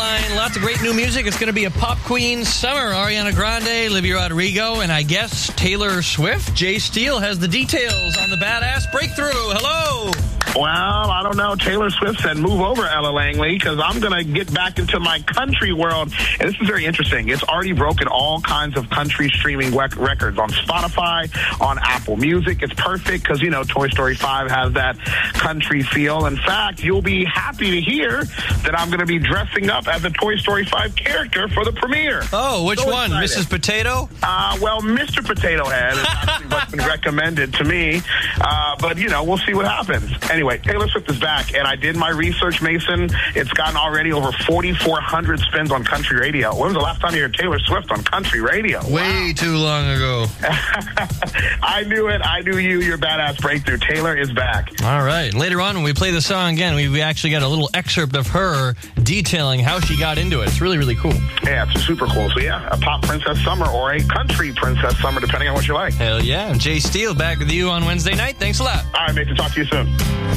line. Lots of great new music. It's going to be a pop queen summer. Ariana Grande, Olivia Rodrigo, and I guess Taylor Swift. Jay Steele has the details on the Badass Breakthrough. Hello. Well, I don't know. Taylor Swift said, move over, Ella Langley, because I'm going to get back into my country world. And this is very interesting. It's already broken all kinds of country streaming records on Spotify, on Apple Music. It's perfect because, you know, Toy Story 5 has that country feel. In fact, you'll be happy to hear that I'm going to be dressing up as a Toy Story 5 character for the premiere. Oh, which one? Excited. Mrs. Potato? Well, Mr. Potato Head is actually what's been recommended to me. But, you know, we'll see what happens. Anyway, Taylor Swift is back, and I did my research, Mason. It's gotten already over 4,400 spins on country radio. When was the last time you heard Taylor Swift on country radio? Way too long ago. I knew it. I knew you. Your Badass Breakthrough. Taylor is back. All right. Later on, when we play the song again, we actually got a little excerpt of her detailing how she got into it. It's really, really cool. Yeah, it's super cool. So, yeah, a pop princess summer or a country princess summer, depending on what you like. Hell yeah. Jay Steele back with you on Wednesday night. Thanks a lot. All right, Mason. Talk to you soon.